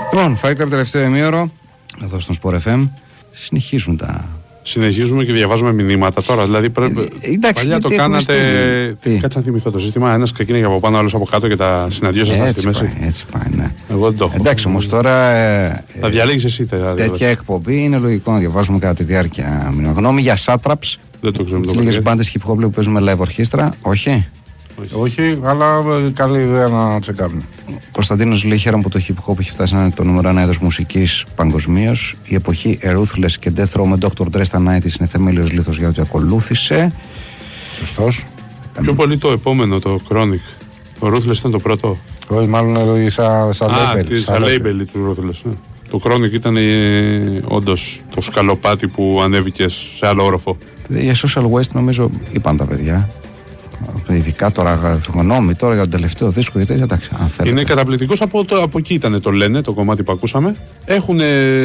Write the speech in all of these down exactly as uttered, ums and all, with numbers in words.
Λοιπόν, Fight Club τελευταίο ημίωρο, εδώ στον Sport εφ εμ, συνεχίζουν τα... Συνεχίζουμε και διαβάζουμε μηνύματα τώρα. Δηλαδή, πρέπει... ε, εντάξει, παλιά το κάνατε. Κάτσε να θυμηθώ το ζήτημα. Ένας ξεκίνησε από πάνω, άλλος από κάτω και τα συναντιόσασταν στη μέση. Πάει, έτσι πάει, ναι. Εγώ δεν το έχω. Εντάξει, όμως τώρα. Ε, θα διαλέγεις εσύ τα τέτοια εκπομπή είναι λογικό να διαβάζουμε κατά τη διάρκεια μηνών. Γνώμη για Satraps. Δεν το ξέρω. Τις λίγες μπάντες hip hop που παίζουμε live ορχήστρα, όχι. Όχι, όχι, αλλά καλή ιδέα να τσεκάρουμε. Κωνσταντίνος λέει: χαίρομαι που το hip hop έχει φτάσει να είναι το νούμερο ένα είδος μουσικής παγκοσμίως. Η εποχή Ruthless και Death Row με ντόκτορ Dre στα ενενήντα είναι θεμέλιος λίθος για ό,τι ακολούθησε. Σωστός. Πιο πολύ το επόμενο, το Chronic. Το Ruthless ήταν το πρώτο. Όχι, μάλλον σαν label. Σαν label του Ruthless. Το Chronic ήταν όντως το σκαλοπάτι που ανέβηκε σε άλλο όροφο. Για Social Waste νομίζω είπαν τα παιδιά. Ειδικά τώρα γνώμη τώρα για τον τελευταίο δίσκο, γιατί εντάξει, αν θέλετε. Είναι καταπληκτικός, από, από εκεί ήταν το λένε, το κομμάτι που ακούσαμε. Έχουνε...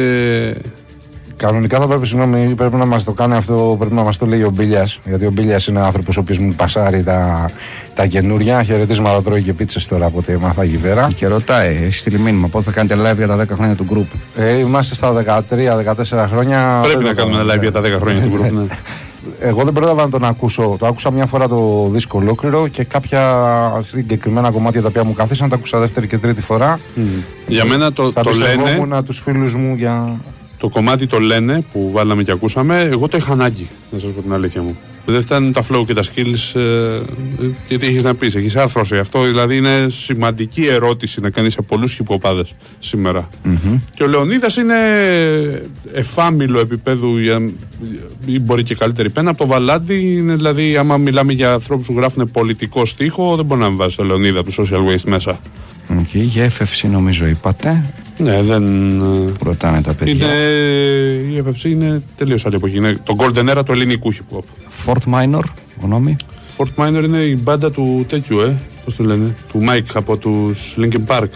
Κανονικά θα πρέπει, συγγνώμη, πρέπει να μας το κάνει αυτό, πρέπει να μας το λέει ο Μπίλιας, γιατί ο Μπίλιας είναι άνθρωπος ο οποίος μου πασάρει τα, τα καινούρια. Χαιρετίσματα, τρώει και πίτσες τώρα από ό,τι μάθα εκεί πέρα. Και ρωτάει, έχει στείλει μήνυμα, πότε θα κάνετε live για τα δέκα χρόνια του group. Ε, είμαστε στα δεκατρία δεκατέσσερα χρόνια. Πρέπει να κάνουμε live για τα δέκα χρόνια του group, ναι. Εγώ δεν πρόλαβα να τον ακούσω. Το άκουσα μια φορά το δίσκο ολόκληρο και κάποια συγκεκριμένα κομμάτια τα οποία μου καθίσαν τα άκουσα δεύτερη και τρίτη φορά. Mm. Για μένα το, θα το λένε. Θα τους φίλους μου για... Το κομμάτι το λένε που βάλαμε και ακούσαμε, εγώ το είχα ανάγκη, να σας πω την αλήθεια μου. Δεν φτάνουν τα flow και τα skills, ε, γιατί έχεις να πεις, έχεις άρθρωση. Αυτό δηλαδή είναι σημαντική ερώτηση να κάνεις σε πολλούς χιποπάδες σήμερα. Mm-hmm. Και ο Λεωνίδας είναι εφάμιλο επίπεδου, για, ή μπορεί και καλύτερη πένα. Από το Βαλάντι είναι δηλαδή, άμα μιλάμε για ανθρώπους που γράφουν πολιτικό στίχο, δεν μπορεί να βάζει το Λεωνίδα του Social Waste μέσα. Okay, για εφ εφ σι νομίζω είπατε. Ναι, δεν. Ρωτάνε τα παιδιά. Είναι, η εφ εφ σι είναι τελείως άλλη εποχή. Είναι το Golden Era του ελληνικού hip hop. Fort Minor, γνώμη. Fort Minor είναι η μπάντα του τέτοιου, ε. Πώς το λένε, του Mike από τους Linkin Park.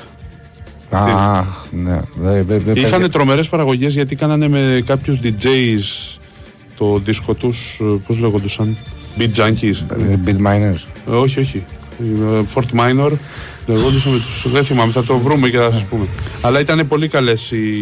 Αχ, ναι. Είχανε τρομερές παραγωγές γιατί κάνανε με κάποιους ντι τζέις το δίσκο τους, πώς λέγοντουσαν, Beat Junkies. Beat Miners. Ε, όχι, όχι. Fort Minor. Λεγόντουσαν με τους, δεν θυμάμαι, θα το βρούμε και θα σας πούμε. Αλλά ήταν πολύ καλές οι,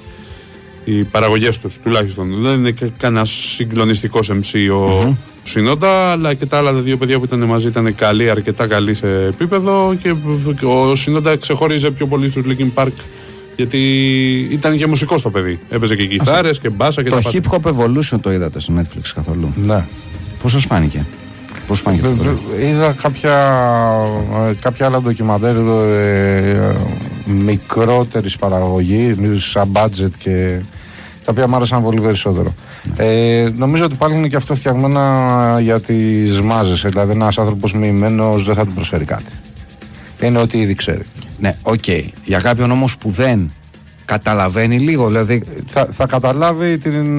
οι παραγωγές τους, τουλάχιστον. Δεν είναι κανένας συγκλονιστικός εμ σι ο mm-hmm. Σινόντα, αλλά και τα άλλα δύο παιδιά που ήταν μαζί ήταν καλοί, αρκετά καλοί σε επίπεδο και ο Σινόντα ξεχώριζε πιο πολύ στους Linkin Park γιατί ήταν και μουσικός το παιδί. Έπαιζε και κιθάρες και μπάσα και το τα πάντα. Το Hip Hop Evolution το είδατε στο Netflix καθόλου? Ναι. Πώς σας φάνηκε? Πώς φάνηκε αυτό? Είδα κάποια, κάποια άλλα ντοκιμαντέρ ε, μικρότερης παραγωγή, σαν budget και τα οποία μου άρεσαν πολύ περισσότερο. Ε, νομίζω ότι πάλι είναι και αυτό φτιαγμένα για τις μάζες. Δηλαδή ένας άνθρωπος μοιημένος δεν θα του προσφέρει κάτι. Είναι ό,τι ήδη ξέρει. Ναι, οκ. Okay. Για κάποιον όμως που δεν καταλαβαίνει λίγο, δηλαδή. Θα, θα καταλάβει την,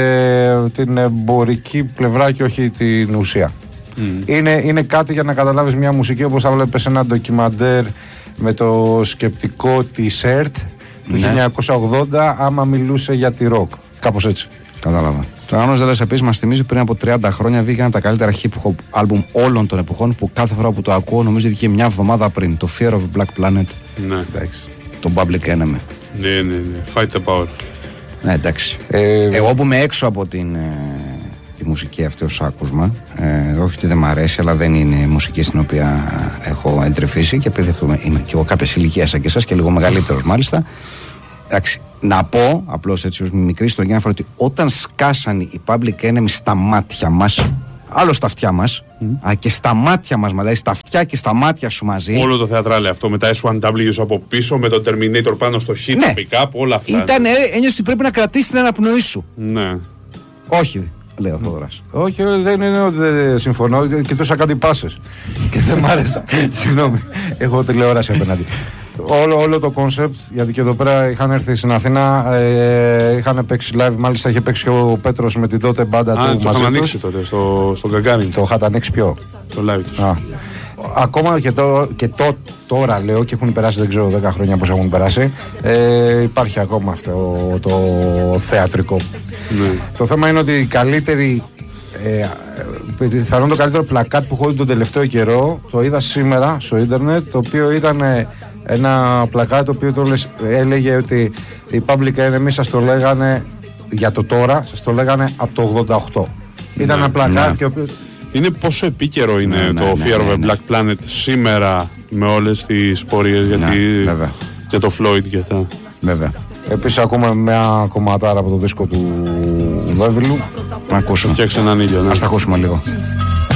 ε, την εμπορική πλευρά και όχι την ουσία. Mm. Είναι, είναι κάτι για να καταλάβεις μια μουσική, όπως θα βλέπεις ένα ντοκιμαντέρ με το σκεπτικό της ΕΡΤ του ναι. χίλια εννιακόσια ογδόντα άμα μιλούσε για τη ροκ. Κάπως έτσι. Κατάλαβα. Το Άνος Δελές επίσης μας θυμίζει πριν από τριάντα χρόνια βγήκαν τα καλύτερα hip hop άλμπουμ όλων των εποχών που κάθε φορά που το ακούω νομίζω ότι βγήκε μια εβδομάδα πριν. Το Fear of Black Planet. Ναι. Εντάξει. Το Public Enemy. Ναι, ναι, ναι. Fight the Power. Ναι, εντάξει. Ε, Εγώ που είμαι έξω από την, ε, τη μουσική αυτή ως άκουσμα, ε, όχι ότι δεν μ' αρέσει, αλλά δεν είναι η μουσική στην οποία έχω εντρεφήσει και επειδή είμαι και εγώ κάποιες ηλικίες σαν και εσάς και λίγο μεγαλύτερος μάλιστα. Εντάξει. Να πω, απλώς έτσι ως μικρή ιστορία, ότι όταν σκάσαν οι Public Enemy στα μάτια μας, άλλο στα αυτιά μας, mm. α, και στα μάτια μας, δηλαδή στα αυτιά και στα μάτια σου μαζί. Όλο το θεατράλε αυτό με τα ες ουάν ντάμπλιου από πίσω, με τον Terminator πάνω στο hit, ναι. pick-up, όλα αυτά. Ήταν, ένιωσε ότι πρέπει να κρατήσει την αναπνοή σου. Ναι. Όχι, λέει ο Θόδωρας. Όχι, δεν είναι ότι δεν συμφωνώ. Κοιτούσα κάτι πάσες και δεν μ' άρεσα. Συγγνώμη, έχω τηλεόραση απέναντι. Όλο, όλο το κόνσεπτ, γιατί και εδώ πέρα είχαν έρθει στην Αθήνα, ε, είχαν παίξει live, μάλιστα είχε παίξει και ο Πέτρος με την τότε μπάντα Α, του μαζί τους. το είχαμε ανοίξει τότε στο, στο Γκαγκάριν. Το είχατε ανοίξει πιο. Το live τους. Α. Ακόμα και, το, και το, τώρα λέω και έχουν περάσει δεν ξέρω δέκα χρόνια πώς έχουν περάσει, ε, υπάρχει ακόμα αυτό το θεατρικό. Ναι. Το θέμα είναι ότι η καλύτερη, ε, πιθανόν το καλύτερο πλακάτ που έχω δει τον τελευταίο καιρό το είδα σήμερα στο ίντερνετ, το οποίο ήταν Ένα πλακάτι το οποίο το λες, έλεγε ότι οι Public Enemy σας το λέγανε για το τώρα, σας το λέγανε από το ογδόντα οκτώ. Ήταν Ναι, ένα πλακάτι ναι. και ο οποίος... Είναι πόσο επίκαιρο είναι Ναι, το ναι, Fear ναι, of a ναι. Black Planet σήμερα με όλες τις πορείες Ναι, γιατί βέβαια. για το Floyd και τα... Βέβαια. Επίσης ακούμε μια κομματάρα από το δίσκο του Βέβυλου. Να ακούσω. Φτιάξε έναν ήλιο. Ναι. Ας τα ακούσουμε λίγο.